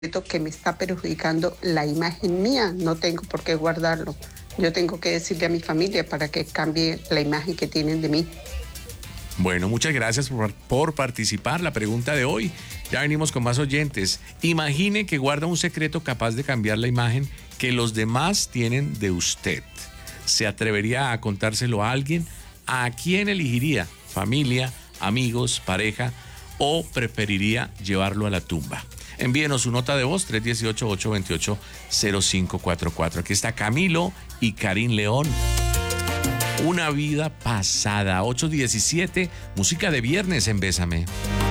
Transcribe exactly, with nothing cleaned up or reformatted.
que me está perjudicando la imagen mía, no tengo por qué guardarlo. Yo tengo que decirle a mi familia para que cambie la imagen que tienen de mí. Bueno, muchas gracias por, por participar. La pregunta de hoy, ya venimos con más oyentes. Imagine que guarda un secreto capaz de cambiar la imagen que los demás tienen de usted. ¿Se atrevería a contárselo a alguien? ¿A quién elegiría? ¿Familia, amigos, pareja? ¿O preferiría llevarlo a la tumba? Envíenos su nota de voz, tres uno ocho, ocho dos ocho, cero cinco cuatro cuatro. Aquí está Camilo y Karim León. Una vida pasada, ocho diecisiete, música de viernes en Bésame.